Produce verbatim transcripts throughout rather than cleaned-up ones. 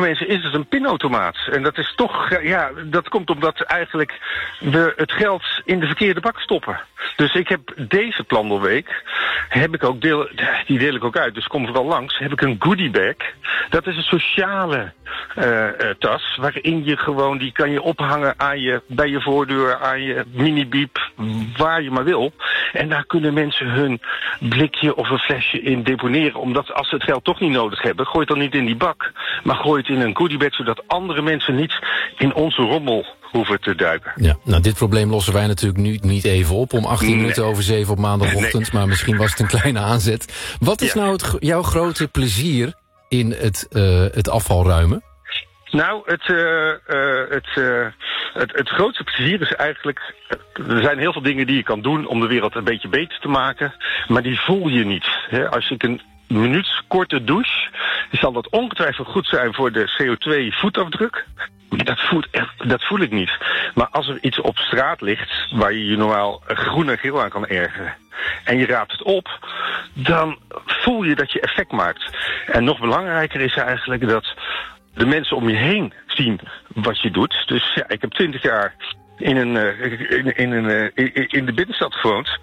mensen is het een pinautomaat. En dat is toch, ja, dat komt omdat eigenlijk we het geld in de verkeerde bak stoppen. Dus ik heb deze plandelweek, heb ik ook deel, die deel ik ook uit, dus kom vooral langs, heb ik een goodie bag. Dat is een sociale uh, uh, tas, waarin je gewoon, die kan je ophangen aan je, bij je voordeur, aan je mini-biep, waar je maar wil. En daar kunnen mensen hun blikje of een flesje in deponeren. Omdat als ze het geld toch niet nodig hebben, gooi het dan niet in die bak. Maar gooi het in een goodiebag, zodat andere mensen niet in onze rommel hoeven te duiken. Ja, nou dit probleem lossen wij natuurlijk nu niet even op om achttien nee. minuten over zeven op maandagochtend. Nee. Maar misschien was het een kleine aanzet. Wat is ja. nou het, jouw grote plezier in het, uh, het afvalruimen? Nou, het, uh, uh, het, uh, het, het grootste plezier is eigenlijk, er zijn heel veel dingen die je kan doen om de wereld een beetje beter te maken, maar die voel je niet. Hè? Als ik een minuut korte douche, zal dat ongetwijfeld goed zijn voor de C O twee voetafdruk. Dat voel, dat voel ik niet. Maar als er iets op straat ligt waar je je normaal groen en geel aan kan ergeren en je raapt het op, dan voel je dat je effect maakt. En nog belangrijker is eigenlijk dat de mensen om je heen zien wat je doet. Dus ja, ik heb twintig jaar in, een, uh, in, in, een, uh, in, in de binnenstad gewoond.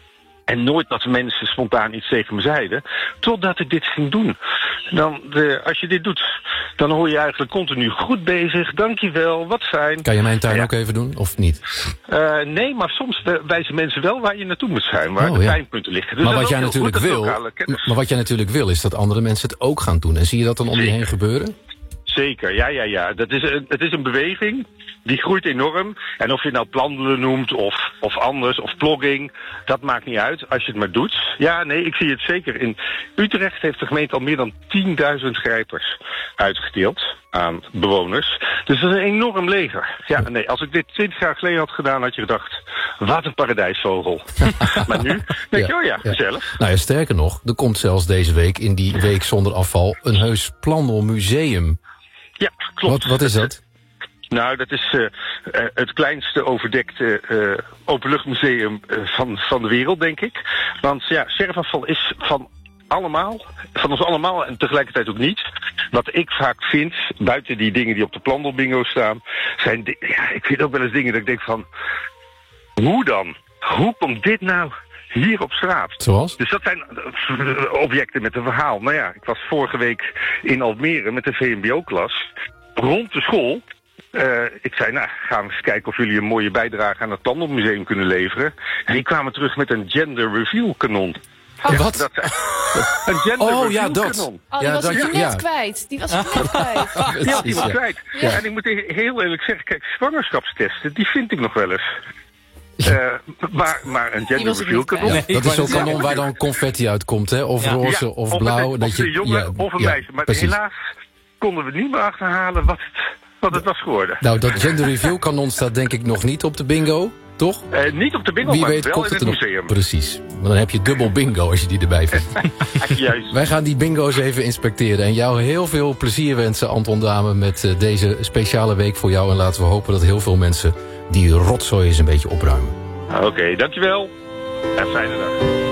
En nooit dat mensen spontaan iets tegen me zeiden, totdat ik dit ging doen. Dan, de, als je dit doet, dan hoor je eigenlijk continu goed bezig. Dankjewel, wat fijn. Kan je mijn tuin ja. ook even doen, of niet? Uh, nee, maar soms wijzen mensen wel waar je naartoe moet zijn, waar oh, de pijnpunten ja. liggen. Dus maar, wat jij natuurlijk wil, maar wat jij natuurlijk wil, is dat andere mensen het ook gaan doen. En zie je dat dan om je heen gebeuren? Zeker, ja, ja, ja. Dat is een, het is een beweging, die groeit enorm. En of je het nou plandelen noemt, of, of anders, of plogging, dat maakt niet uit, als je het maar doet. Ja, nee, ik zie het zeker. In Utrecht heeft de gemeente al meer dan tienduizend grijpers uitgedeeld aan bewoners. Dus dat is een enorm leger. Ja, nee, als ik dit twintig jaar geleden had gedaan, had je gedacht, wat een paradijsvogel. Maar nu denk je, ja, oh ja, gezellig. Ja. Nou ja, sterker nog, er komt zelfs deze week in die week zonder afval een heus plandelmuseum. Ja, klopt. Wat, wat is dat? Nou, dat is uh, uh, het kleinste overdekte uh, openluchtmuseum uh, van, van de wereld, denk ik. Want ja, sterfafval is van allemaal, van ons allemaal en tegelijkertijd ook niet. Wat ik vaak vind, buiten die dingen die op de plandelbingo staan, zijn di- ja, ik vind ook wel eens dingen dat ik denk van, hoe dan? Hoe komt dit nou hier op straat? Zoals? Dus dat zijn objecten met een verhaal. Nou ja, ik was vorige week in Almere met de V M B O-klas. Rond de school. Uh, ik zei, nou, gaan we eens kijken of jullie een mooie bijdrage aan het Plandelmuseum kunnen leveren. En die kwamen terug met een gender reveal kanon. Oh, ja, wat? Dat, een gender oh, reveal ja, dat. kanon. Oh, die ja, was dat, ik net ja. kwijt. Die was ik net kwijt. Die had iemand kwijt. Ja. En ik moet heel eerlijk zeggen, kijk, zwangerschapstesten, die vind ik nog wel eens. Uh, maar, maar een gender reveal kanon. Ja, dat is zo'n kanon waar dan confetti uitkomt, hè? Of ja. roze, of, of blauw. Of, dat of je, een jongen, ja, of een ja, meisje. Maar precies. helaas konden we niet meer achterhalen wat het, wat het was geworden. Nou, dat gender reveal kanon staat denk ik nog niet op de bingo, toch? Uh, niet op de bingo, Wie maar weet, wel komt in het het er nog. museum. Precies. Maar dan heb je dubbel bingo als je die erbij vindt. Juist. Wij gaan die bingo's even inspecteren. En jou heel veel plezier wensen, Anton Dame, met uh, deze speciale week voor jou. En laten we hopen dat heel veel mensen die rotzooi eens een beetje opruimen. Oké, okay, dankjewel. En fijne dag.